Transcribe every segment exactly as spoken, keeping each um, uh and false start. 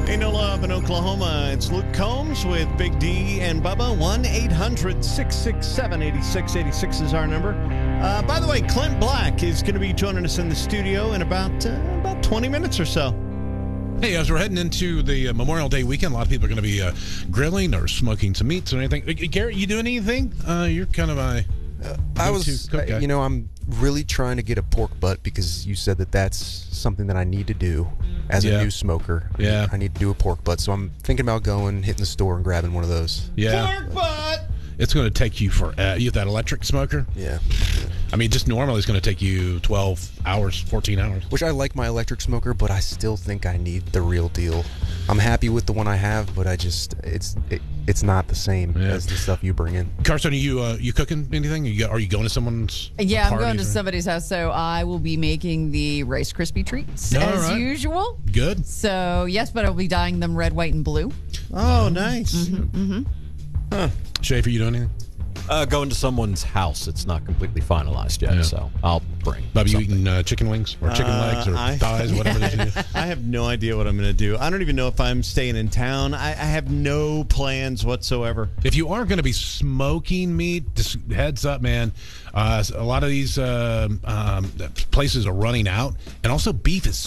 Ain't No Love in Oklahoma. It's Luke Combs with Big D and Bubba. one eight hundred six six seven eight six eight six is our number. Uh, by the way, Clint Black is going to be joining us in the studio in about uh, about twenty minutes or so. Hey, as we're heading into the uh, Memorial Day weekend, a lot of people are going to be uh, grilling or smoking some meats or anything. Uh, Garrett, you doing anything? Uh, you're kind of a uh, I was, cook guy. You know, I'm really trying to get a pork butt because you said that that's something that I need to do as Yeah. a new smoker. I Yeah. need, I need to do a pork butt, so I'm thinking about going, hitting the store and grabbing one of those. Yeah. Pork butt! It's going to take you for uh, you have that electric smoker. Yeah. I mean, just normally it's going to take you twelve hours, fourteen hours. Which I like my electric smoker, but I still think I need the real deal. I'm happy with the one I have, but I just it's it, it's not the same Yeah. as the stuff you bring in. Carson, are you uh, you cooking anything? You, are you going to someone's? Yeah, I'm going parties to or- somebody's house, so I will be making the Rice Krispie treats All as right. usual. Good. So, yes, but I'll be dyeing them red, white, and blue. Oh, nice. Mm-hmm. Schaefer, you doing anything? Uh, going to someone's house. It's not completely finalized yet, Yeah. so I'll bring. Bobby, you something. eating uh, chicken wings or chicken Uh, legs or I- thighs, whatever it is you do? I have no idea what I'm going to do. I don't even know if I'm staying in town. I, I have no plans whatsoever. If you are going to be smoking meat, just heads up, man. Uh, a lot of these uh, um, places are running out, and also beef is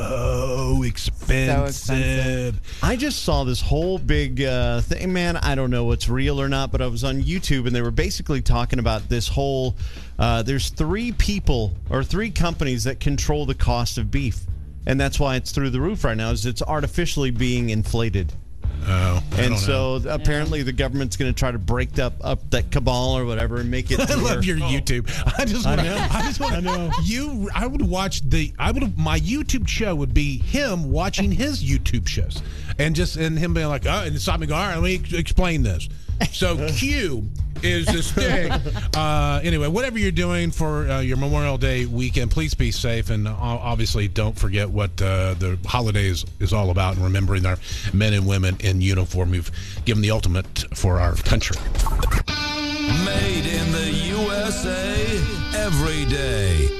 so expensive. expensive. I just saw this whole big uh, thing, man. I don't know what's real or not, but I was on YouTube and they were basically talking about this whole. Uh, there's three people or three companies that control the cost of beef, and that's why it's through the roof right now. Is it's artificially being inflated, Oh, I and don't so know. apparently the government's going to try to break that up that cabal or whatever and make it. I to love where- your YouTube. I just I want to. know. I just want I know. you. I would watch the. I would. My YouTube show would be him watching his YouTube shows, and just and him being like, oh, and stop me. Go, all right, let me ex- explain this. So Q is this thing. Uh, anyway, whatever you're doing for uh, your Memorial Day weekend, please be safe, and uh, obviously don't forget what uh, the holidays is all about, and remembering our men and women in uniform who've given the ultimate for our country. Made in the U S A every day.